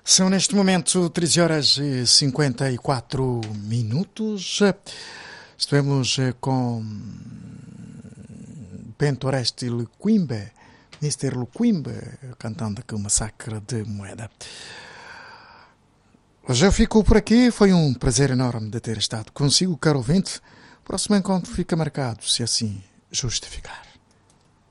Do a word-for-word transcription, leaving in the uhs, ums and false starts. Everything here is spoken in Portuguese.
São neste momento treze horas e cinquenta e quatro minutos. Estamos com Bento Oreste Luquimbe, mister Luquimbe, cantando aqui o Massacre de Moeda. Hoje eu fico por aqui, foi um prazer enorme de ter estado consigo, caro ouvinte. Próximo encontro fica marcado, se assim justificar.